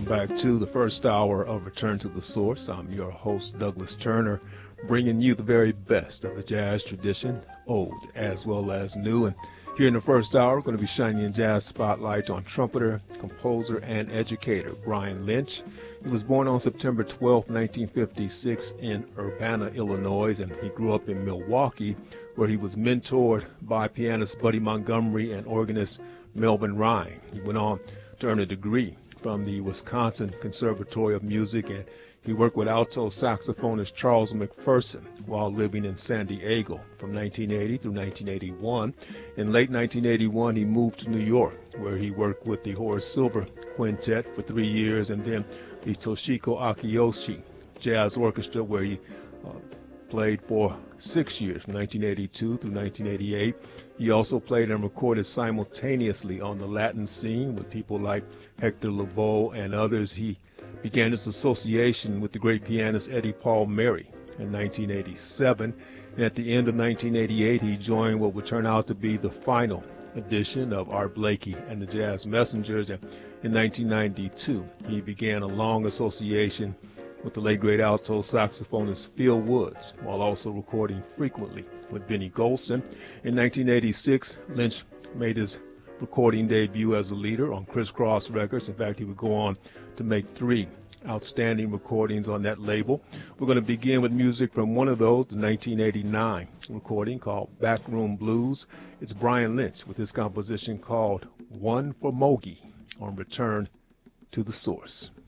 welcome back to the first hour of Return to the Source. I'm your host, Douglas Turner, bringing you the very best of the jazz tradition, old as well as new. And here in the first hour, we're going to be shining a jazz spotlight on trumpeter, composer, and educator Brian Lynch. He was born on September 12, 1956 in Urbana, Illinois, and he grew up in Milwaukee, where he was mentored by pianist Buddy Montgomery and organist Melvin Rhyne. He went on to earn a degree from the Wisconsin Conservatory of Music, and he worked with alto saxophonist Charles McPherson while living in San Diego from 1980 through 1981. In late 1981, he moved to New York, where he worked with the Horace Silver Quintet for 3 years, and then the Toshiko Akiyoshi Jazz Orchestra, where he played for 6 years, from 1982 through 1988. He also played and recorded simultaneously on the Latin scene with people like Hector Lavoe and others. He began his association with the great pianist Eddie Palmieri in 1987. And at the end of 1988, he joined what would turn out to be the final edition of Art Blakey and the Jazz Messengers. And in 1992, he began a long association with the late great alto saxophonist Phil Woods, while also recording frequently with Benny Golson. In 1986, Lynch made his recording debut as a leader on Criss Cross Records. In fact, he would go on to make 3 outstanding recordings on that label. We're going to begin with music from one of those, the 1989 recording called Backroom Blues. It's Brian Lynch with his composition called One for Mogi on Return to the Source.